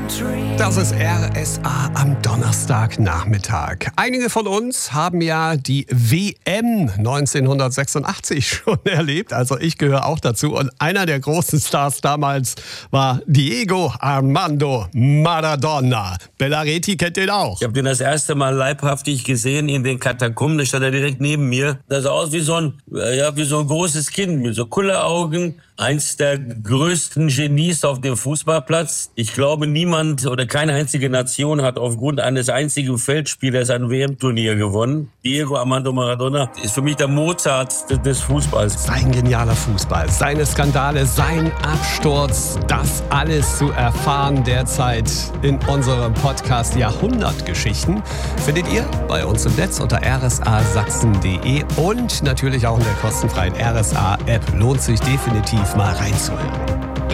Das ist RSA am Donnerstagnachmittag. Einige von uns haben ja die WM 1986 schon erlebt. Also ich gehöre auch dazu. Und einer der großen Stars damals war Diego Armando Maradona. Bellaretti kennt den auch. Ich habe den das erste Mal leibhaftig gesehen in den Katakomben. Da stand er direkt neben mir. Das sah aus wie so ein großes Kind mit so Kulleraugen. Eins der größten Genies auf dem Fußballplatz. Ich glaube, niemand oder keine einzige Nation hat aufgrund eines einzigen Feldspielers ein WM-Turnier gewonnen. Diego Armando Maradona ist für mich der Mozart des Fußballs. Sein genialer Fußball, seine Skandale, sein Absturz, das alles zu erfahren derzeit in unserem Podcast Jahrhundertgeschichten findet ihr bei uns im Netz unter rsasachsen.de und natürlich auch in der kostenfreien RSA-App. Lohnt sich definitiv mal reinzuhören.